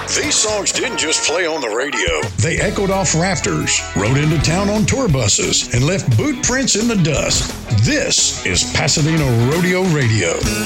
These songs didn't just play on the radio. They echoed off rafters, rode into town on tour buses, and left boot prints in the dust. This is Pasadena Rodeo Radio.